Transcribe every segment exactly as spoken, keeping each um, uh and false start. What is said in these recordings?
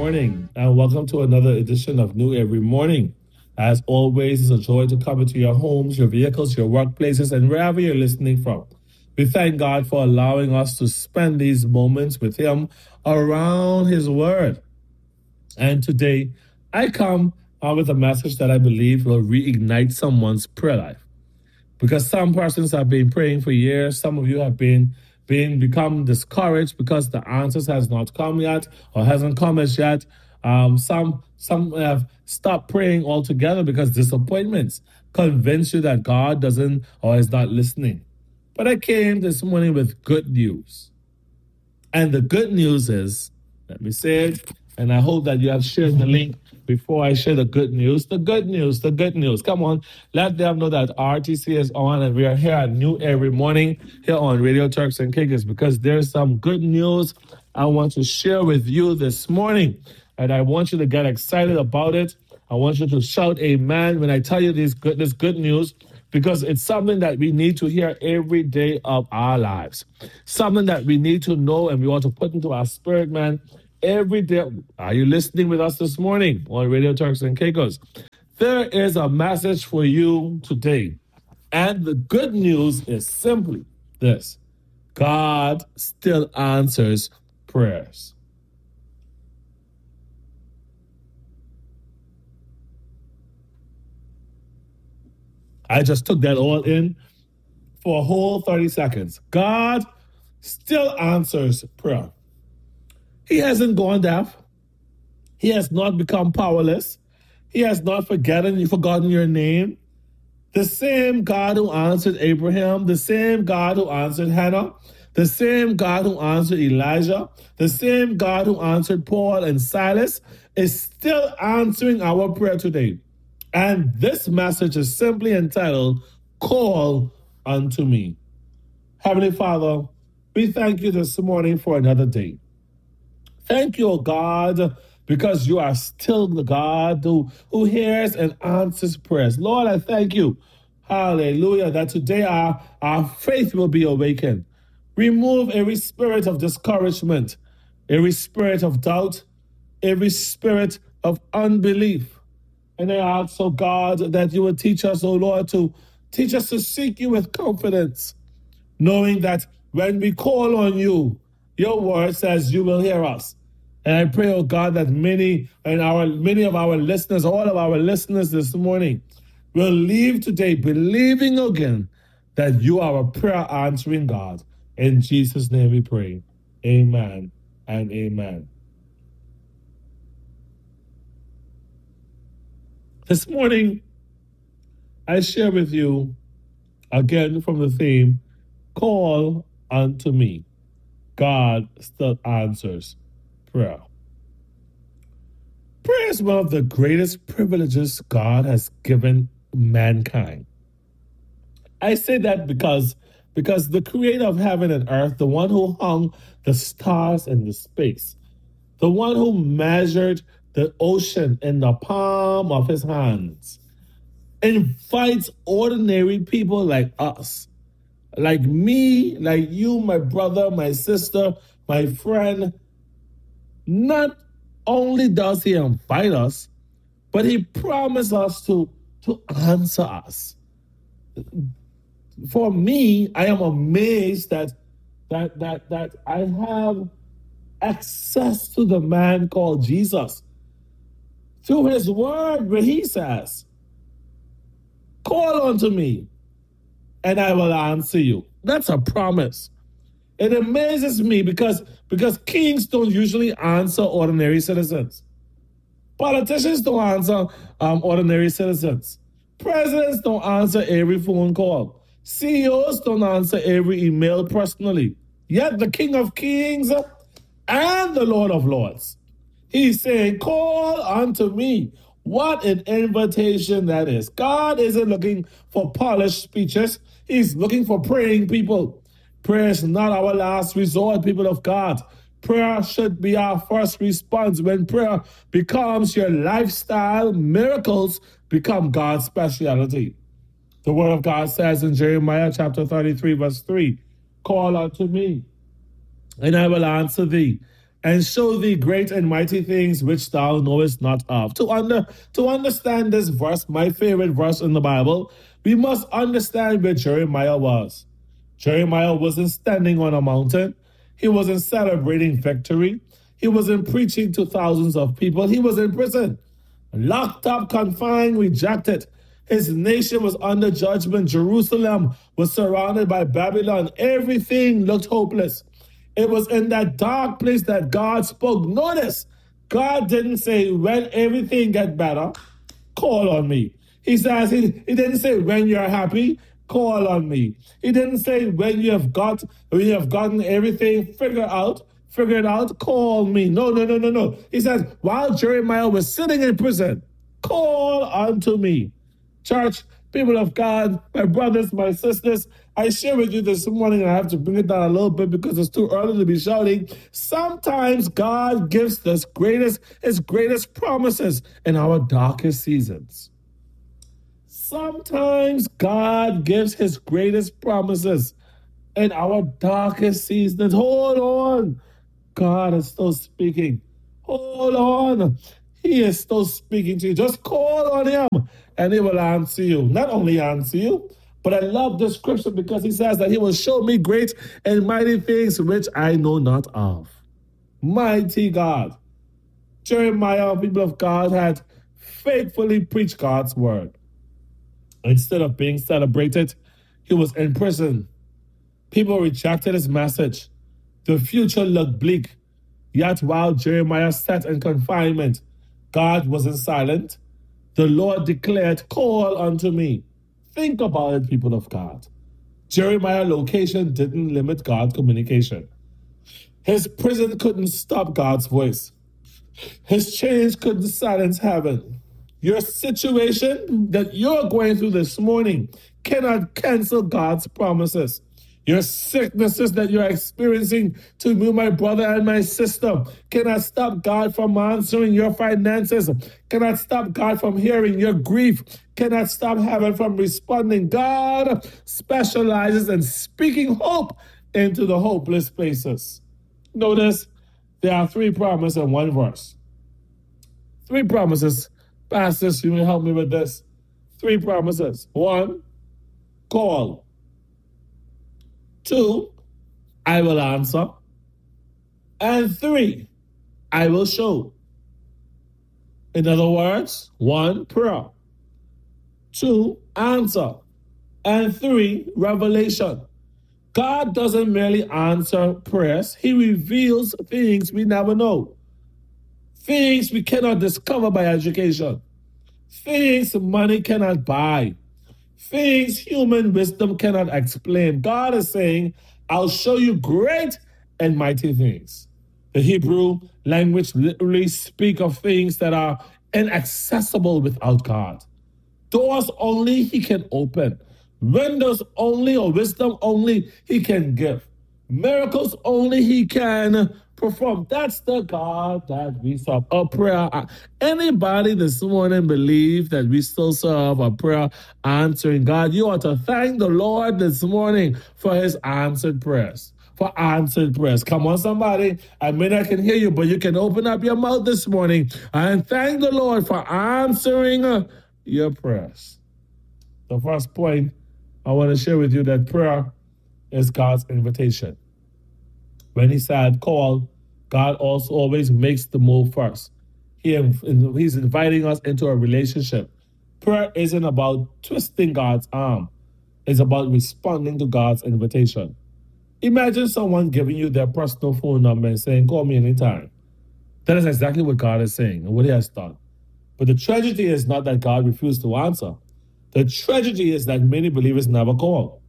morning, and welcome to another edition of New Every Morning. As always, it's a joy to come into your homes, your vehicles, your workplaces, and wherever you're listening from. We thank God for allowing us to spend these moments with Him around His Word. And today, I come uh, with a message that I believe will reignite someone's prayer life. Because some persons have been praying for years, some of you have been being become discouraged because the answers has not come yet or hasn't come as yet. Um, some some have stopped praying altogether because disappointments convince you that God doesn't or is not listening. But I came this morning with good news. And the good news is, let me say it, and I hope that you have shared the link before I share the good news. The good news, the good news. Come on, let them know that R T C is on and we are here at New Every Morning here on Radio Turks and Caicos because there's some good news I want to share with you this morning. And I want you to get excited about it. I want you to shout amen when I tell you this good, this good news, because it's something that we need to hear every day of our lives. Something that we need to know and we want to put into our spirit, man, every day. Are you listening with us this morning on Radio Turks and Caicos? There is a message for you today. And the good news is simply this: God still answers prayers. I just took that all in for a whole thirty seconds. God still answers prayer. He hasn't gone deaf. He has not become powerless. He has not forgotten, forgotten your name. The same God who answered Abraham, the same God who answered Hannah, the same God who answered Elijah, the same God who answered Paul and Silas is still answering our prayer today. And this message is simply entitled, Call Unto Me. Heavenly Father, we thank you this morning for another day. Thank you, O God, because you are still the God who, who hears and answers prayers. Lord, I thank you, hallelujah, that today our, our faith will be awakened. Remove every spirit of discouragement, every spirit of doubt, every spirit of unbelief. And I ask, oh God, that you would teach us, oh Lord, to teach us to seek you with confidence, knowing that when we call on you, your word says you will hear us. And I pray, oh God, that many and our many of our listeners, all of our listeners this morning, will leave today believing again that you are a prayer answering God. In Jesus' name we pray. Amen and amen. This morning, I share with you, again from the theme, Call Unto Me. God still answers prayer. Prayer is one of the greatest privileges God has given mankind. I say that because, because the creator of heaven and earth, the one who hung the stars in the space, the one who measured the ocean in the palm of his hands, invites ordinary people like us, like me, like you, my brother, my sister, my friend. Not only does he invite us, but he promised us to, to answer us. For me, I am amazed that, that, that, that I have access to the man called Jesus through his word, where he says, Call unto me, and I will answer you. That's a promise. It amazes me because, because kings don't usually answer ordinary citizens. Politicians don't answer um, ordinary citizens. Presidents don't answer every phone call. C E Os don't answer every email personally. Yet the King of Kings and the Lord of Lords, he's saying, call unto me. What an invitation that is. God isn't looking for polished speeches. He's looking for praying people. Prayer is not our last resort, people of God. Prayer should be our first response. When prayer becomes your lifestyle, miracles become God's specialty. The word of God says in Jeremiah chapter thirty-three, verse three, Call unto me, and I will answer thee, and show thee great and mighty things which thou knowest not of. To under to understand this verse, my favorite verse in the Bible, we must understand where Jeremiah was. Jeremiah wasn't standing on a mountain. He wasn't celebrating victory. He wasn't preaching to thousands of people. He was in prison, locked up, confined, rejected. His nation was under judgment. Jerusalem was surrounded by Babylon. Everything looked hopeless. It was in that dark place that God spoke. Notice, God didn't say, when everything get better, call on me. He says, he, he didn't say, when you're happy, call on me. He didn't say, when you have got, when you have gotten everything figured out, figure it out, call me. No, no, no, no, no. He said, while Jeremiah was sitting in prison, call unto me. Church, people of God, my brothers, my sisters, I share with you this morning, and I have to bring it down a little bit because it's too early to be shouting. Sometimes God gives us greatest, his greatest promises in our darkest seasons. Sometimes God gives his greatest promises in our darkest seasons. Hold on. God is still speaking. Hold on. He is still speaking to you. Just call on him and he will answer you. Not only answer you, but I love this scripture because he says that he will show me great and mighty things which I know not of. Mighty God. Jeremiah, people of God, had faithfully preached God's word. Instead of being celebrated, he was in prison. People rejected his message. The future looked bleak. Yet while Jeremiah sat in confinement, God wasn't silent. The Lord declared, call unto me. Think about it, people of God. Jeremiah's location didn't limit God's communication. His prison couldn't stop God's voice. His chains couldn't silence heaven. Your situation that you're going through this morning cannot cancel God's promises. Your sicknesses that you're experiencing to me, my brother and my sister, cannot stop God from answering your finances, cannot stop God from hearing your grief, cannot stop heaven from responding. God specializes in speaking hope into the hopeless places. Notice there are three promises in one verse. Three promises. Pastors, you may help me with this. Three promises. One, call. Two, I will answer. And three, I will show. In other words, one, prayer. Two, answer. And three, revelation. God doesn't merely answer prayers. He reveals things we never know. Things we cannot discover by education. Things money cannot buy. Things human wisdom cannot explain. God is saying, I'll show you great and mighty things. The Hebrew language literally speaks of things that are inaccessible without God. Doors only he can open. Windows only or wisdom only he can give. Miracles only he can perform. That's the God that we serve. A prayer. Anybody this morning believe that we still serve a prayer answering God? You ought to thank the Lord this morning for his answered prayers. For answered prayers. Come on, somebody. I mean, I can hear you, but you can open up your mouth this morning and thank the Lord for answering your prayers. The first point I want to share with you that prayer is God's invitation. When he said call, God also always makes the move first. He, he's inviting us into a relationship. Prayer isn't about twisting God's arm. It's about responding to God's invitation. Imagine someone giving you their personal phone number and saying, call me anytime. That is exactly what God is saying and what he has done. But the tragedy is not that God refused to answer. The tragedy is that many believers never call.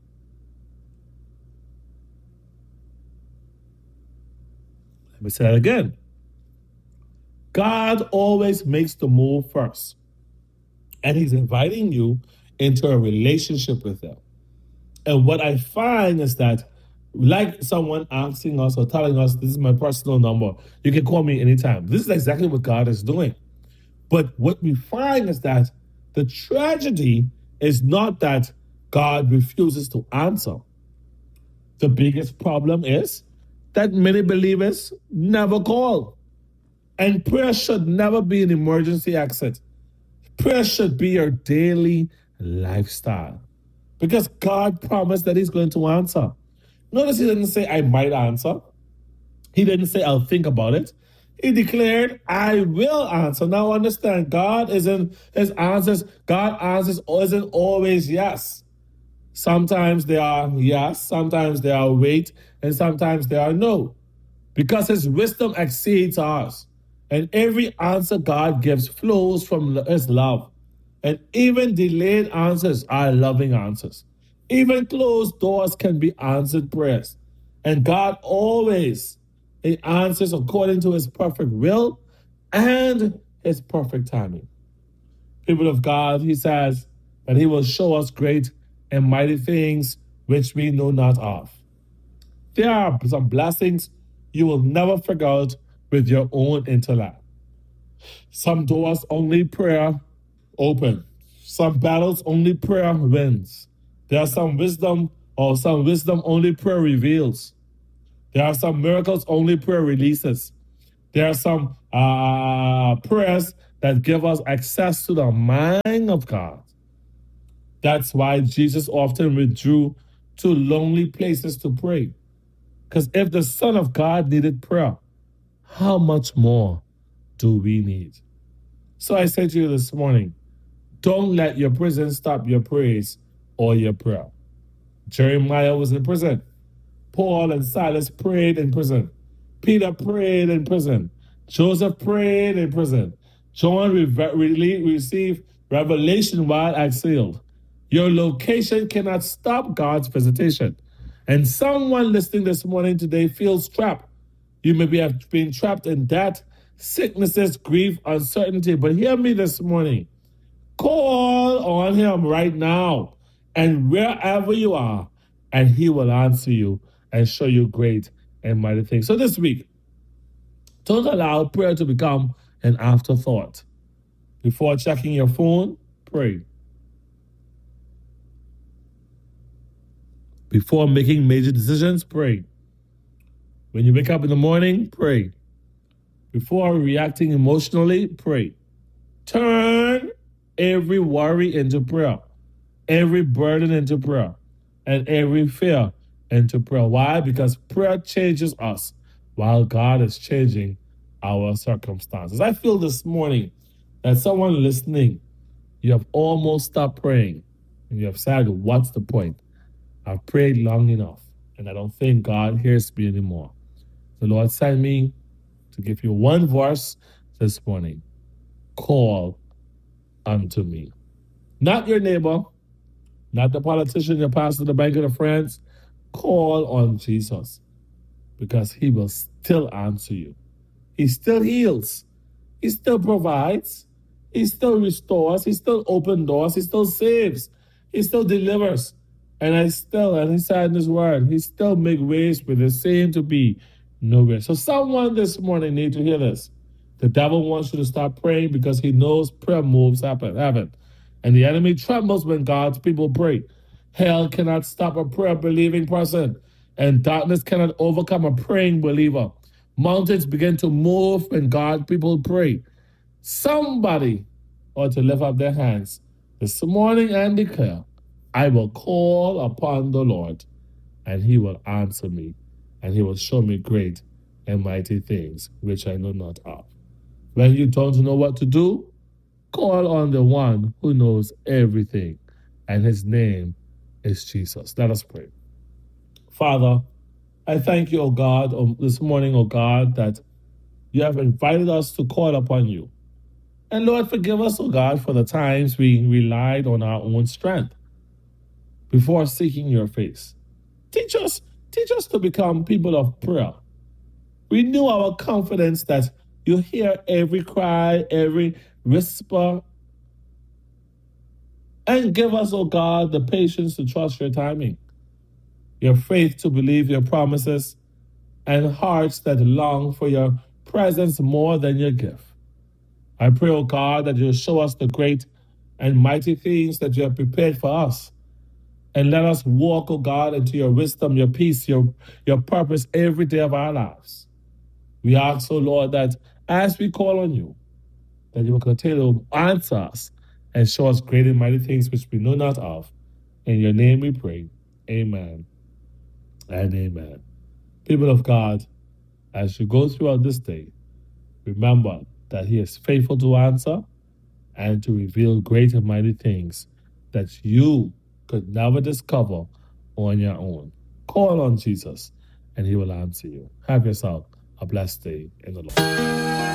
Let me say that again. God always makes the move first. And he's inviting you into a relationship with him. And what I find is that, like someone asking us or telling us, this is my personal number, you can call me anytime. This is exactly what God is doing. But what we find is that the tragedy is not that God refuses to answer. The biggest problem is that many believers never call. And prayer should never be an emergency exit. Prayer should be your daily lifestyle. Because God promised that he's going to answer. Notice he didn't say, I might answer. He didn't say, I'll think about it. He declared, I will answer. Now understand, God isn't, his answers, God answers isn't always yes. Sometimes they are yes, sometimes they are wait, and sometimes they are no. Because his wisdom exceeds ours. And every answer God gives flows from his love. And even delayed answers are loving answers. Even closed doors can be answered prayers. And God always he answers according to his perfect will and his perfect timing. People of God, he says that he will show us great and mighty things which we know not of. There are some blessings you will never figure out with your own intellect. Some doors only prayer open. Some battles only prayer wins. There are some wisdom or some wisdom only prayer reveals. There are some miracles only prayer releases. There are some uh, prayers that give us access to the mind of God. That's why Jesus often withdrew to lonely places to pray. Because if the Son of God needed prayer, how much more do we need? So I say to you this morning, don't let your prison stop your praise or your prayer. Jeremiah was in prison. Paul and Silas prayed in prison. Peter prayed in prison. Joseph prayed in prison. John re- re- received revelation while exiled. Your location cannot stop God's visitation. And someone listening this morning today feels trapped. You may be have been trapped in debt, sicknesses, grief, uncertainty. But hear me this morning. Call on him right now and wherever you are, and he will answer you and show you great and mighty things. So this week, don't allow prayer to become an afterthought. Before checking your phone, pray. Before making major decisions, pray. When you wake up in the morning, pray. Before reacting emotionally, pray. Turn every worry into prayer, every burden into prayer, and every fear into prayer. Why? Because prayer changes us while God is changing our circumstances. I feel this morning that someone listening, you have almost stopped praying, and you have said, what's the point? I've prayed long enough, and I don't think God hears me anymore. The Lord sent me to give you one verse this morning. Call unto me. Not your neighbor, not the politician, your pastor, the banker, the friends. Call on Jesus, because he will still answer you. He still heals. He still provides. He still restores. He still opens doors. He still saves. He still delivers. And I still, and he said in his word, he still make ways where there seem to be no way. So someone this morning need to hear this. The devil wants you to stop praying because he knows prayer moves happen, heaven. And the enemy trembles when God's people pray. Hell cannot stop a prayer-believing person, and darkness cannot overcome a praying believer. Mountains begin to move when God's people pray. Somebody ought to lift up their hands this morning and declare, I will call upon the Lord, and he will answer me, and he will show me great and mighty things which I know not of. When you don't know what to do, call on the one who knows everything, and his name is Jesus. Let us pray. Father, I thank you, O God, this morning, O God, that you have invited us to call upon you. And Lord, forgive us, O God, for the times we relied on our own strength before seeking your face. Teach us, teach us to become people of prayer. Renew our confidence that you hear every cry, every whisper, and give us, oh God, the patience to trust your timing, your faith to believe your promises, and hearts that long for your presence more than your gift. I pray, oh God, that you'll show us the great and mighty things that you have prepared for us. And let us walk, O God, into your wisdom, your peace, your, your purpose every day of our lives. We ask, O Lord, that as we call on you, that you will continue to answer us and show us great and mighty things which we know not of. In your name we pray. Amen and amen. People of God, as you go throughout this day, remember that he is faithful to answer and to reveal great and mighty things that you could never discover on your own. Call on Jesus and he will answer you. Have yourself a blessed day in the Lord.